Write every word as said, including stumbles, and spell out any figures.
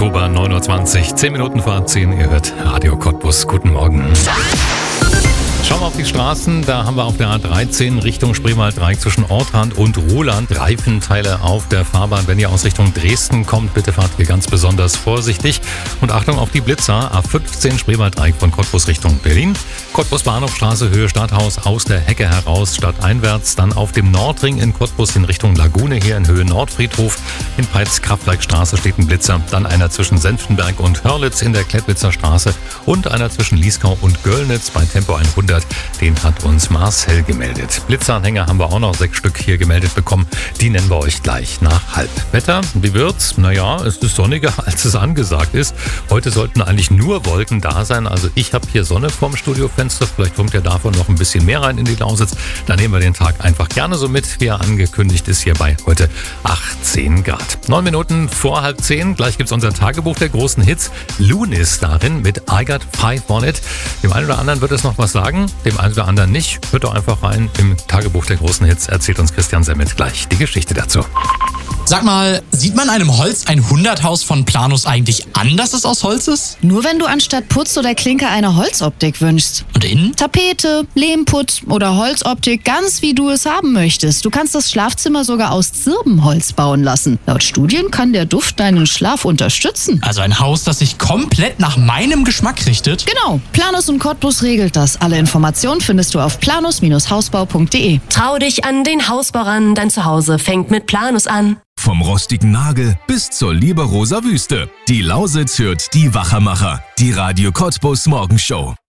Oktober, neun Uhr zwanzig, zehn Minuten vor zehn. Ihr hört Radio Cottbus. Guten Morgen. Schauen wir auf die Straßen, da haben wir auf der A dreizehn Richtung Spreewald-Dreieck zwischen Ortrand und Ruhland Reifenteile auf der Fahrbahn. Wenn ihr aus Richtung Dresden kommt, bitte fahrt hier ganz besonders vorsichtig. Und Achtung auf die Blitzer, A fünfzehn Spreewald-Dreieck von Cottbus Richtung Berlin. Cottbus Bahnhofstraße, Höhe Stadthaus, aus der Hecke heraus, stadteinwärts. Dann auf dem Nordring in Cottbus in Richtung Lagune, hier in Höhe Nordfriedhof. In Peitz-Kraftwerkstraße steht ein Blitzer. Dann einer zwischen Senftenberg und Hörlitz in der Klettwitzer Straße. Und einer zwischen Lieskau und Göllnitz bei Tempo hundert. Den hat uns Marcel gemeldet. Blitzeranhänger haben wir auch noch sechs Stück hier gemeldet bekommen. Die nennen wir euch gleich nach halb. Wetter, wie wird's? Naja, es ist sonniger, als es angesagt ist. Heute sollten eigentlich nur Wolken da sein. Also ich habe hier Sonne vorm Studiofenster. Vielleicht kommt ja davon noch ein bisschen mehr rein in die Lausitz. Dann nehmen wir den Tag einfach gerne so mit, wie er angekündigt ist, hier bei heute achtzehn Grad. Neun Minuten vor halb zehn. Gleich gibt's unser Tagebuch der großen Hits. Lunis darin mit I Got Five on It. Dem einen oder anderen wird es noch was sagen. Dem einen oder anderen nicht. Hört doch einfach rein. Im Tagebuch der großen Hits erzählt uns Christian Semmet gleich die Geschichte dazu. Sag mal, sieht man einem Holz hunderthaus von Planus eigentlich an, dass es aus Holz ist? Nur wenn du anstatt Putz oder Klinker eine Holzoptik wünschst. Und innen? Tapete, Lehmputz oder Holzoptik, ganz wie du es haben möchtest. Du kannst das Schlafzimmer sogar aus Zirbenholz bauen lassen. Laut Studien kann der Duft deinen Schlaf unterstützen. Also ein Haus, das sich komplett nach meinem Geschmack richtet? Genau, Planus und Cottbus regelt das. Alle Informationen findest du auf planus Hausbau punkt de. Trau dich an den Hausbau ran, dein Zuhause fängt mit Planus an. Vom rostigen Nagel bis zur Liberoser Wüste. Die Lausitz hört die Wachermacher. Die Radio Cottbus Morgenshow.